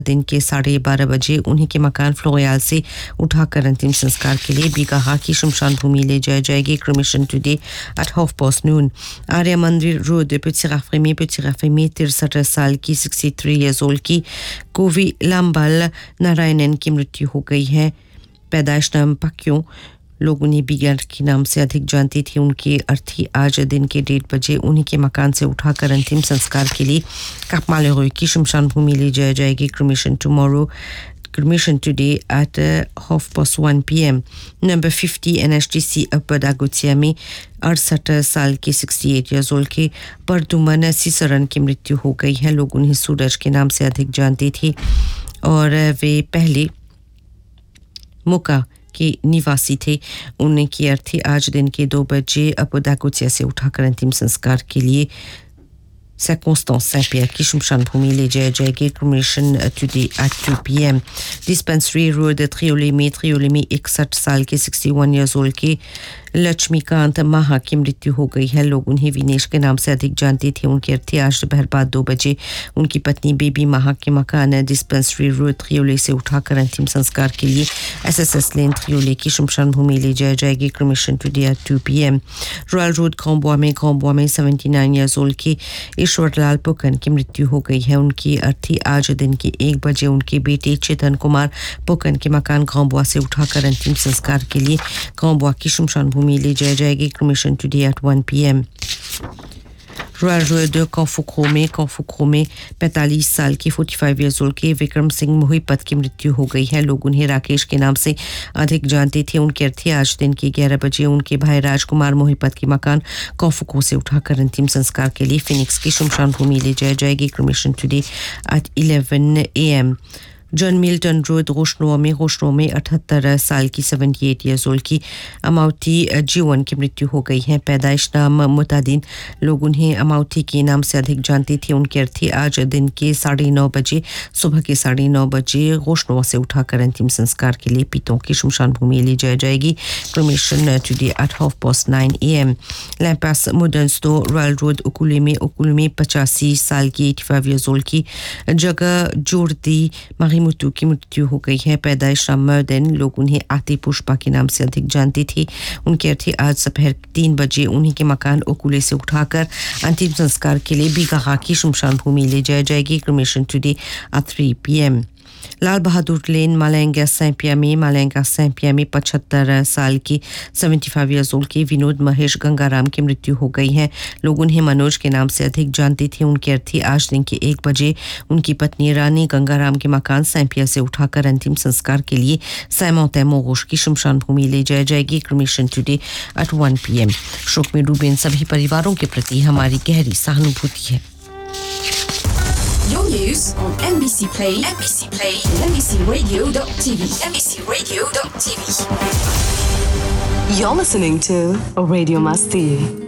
दिन के 12:30 बजे उन्हीं के मकान फ्लोरियाल से उठाकर अंतिम संस्कार के लिए बीघा की शमशान भूमि ले जाई जाएगी. Cremation today at 12:30. आर्य मंदिर रोड Petit Raffermi 63 साल की 63 years old की कोवी लांबाल नारायणन की मृत्यु हो गई है. पैदाइश नाम पक्यों लोगों ने बिगर के नाम से अधिक जानती थी. उनकी अर्थी आज दिन के 1:30 बजे उन्हीं के मकान से उठाकर अंतिम संस्कार के लिए कापमाले की शमशान भूमि ले जाई जाएगी. Cremation tomorrow. Cremation today at 1:30 p.m. Number 50 NHTC Upper Dagotia में 68 साल की 68 years old के परदुमन सीसरन की मृत्यु हो गई है. लोग उन्हें सूरज के नाम से अधिक जानती थी और वे पहले मुका के निवासी थे. उनकी अर्थी आज दिन के 2 बजे अपोदाकोचिया से उठाकर अंतिम संस्कार के लिए Circonstance Saint-Pierre की शमशान भूमि ले जाई जाएगी. Cremation today at 2 p.m. Dispensary Road Triolé में 61 साल के 61 years old के लक्ष्मीकांत महा की मृत्यु हो गई है. लोग उन्हें विनेश के नाम से अधिक जानते थे. उनकी अर्थी आज दोपहर बाद 2 बजे उनकी पत्नी बेबी महा के मकान डिस्पेंसरी रोड त्रियोले से उठाकर अंतिम संस्कार के लिए SSS लेन त्रियोले की शमशान भूमि ले जाई जाएगी. Cremation today at 2 p.m. Royal road ग्रांबुआ में 79 years old की ईश्वरलाल पुकन की मृत्यु हो गई है. उनकी अर्थी आज दिन के 1 बजे उनके बेटे चेतन कुमार पुकन के मकान ग्रांबुआ से उठाकर अंतिम संस्कार के लिए ग्रांबुआ की शमशान भूमि ले जाई जाएगी. Cremation today at 1 p.m. Royal road कौफुखो में 45 साल की 45 years old के विक्रम सिंह मोहिपत की मृत्यु हो गई है. लोग उन्हें राकेश के नाम से अधिक जानते थे. उनके अर्थी आज दिन के 11 बजे उनके भाई राजकुमार मोहिपत के मकान कौफुखो से उठाकर अंतिम संस्कार के लिए फिनिक्स की शमशान भूमि ले जाई जाएगी. Cremation today at 11 a.m. John Milton road रोशनो में 78 साल की 78 years old की अमाउती जीवन की मृत्यु हो गई है. पैदाइश नाम मुतादिन. लोग उन्हें अमाउती के नाम से अधिक जानते थे. उनके अर्थी आज दिन के 9:30 बजे सुबह के 9:30 बजे रोशनो से उठाकर अंतिम संस्कार के लिए पीतों की शमशान भूमि ले जाई जाएगी. Cremation today at 9:30 a.m. लैम्पास modern store royal road उकुले में 85 साल की 85 years old की जगह जोड़ती मुतु की मृत्यु हो गई है. पैदाइश रामर्दन. लोग उन्हें आती पुष्पा के नाम से अधिक जानती थी. उनके अर्थी आज दोपहर 3 बजे उन्हीं के मकान ओकुले से उठाकर अंतिम संस्कार के लिए बीघा की शमशान भूमि ले जाई जाएगी. Cremation today at 3 p.m. Lal Bahadur लेन मालेंगा सैंपिया में 75 साल की 75 years old की विनोद महेश गंगाराम की मृत्यु हो गई है. लोग उन्हें मनोज के नाम से अधिक जानते थे. उनके अर्थी आज दिन के 1 बजे उनकी पत्नी रानी गंगाराम के मकान सैंपिया से उठाकर अंतिम संस्कार के लिए सैमोते मोगोश की शमशान भूमि ले जाई जाएगी. Cremation today at 1 p.m. शोक में डूबे इन सभी परिवारों के प्रति हमारी गहरी सहानुभूति है. Your news on NBC Play, and NBCRadio.tv, NBCRadio.tv. You're listening to Radio Masti.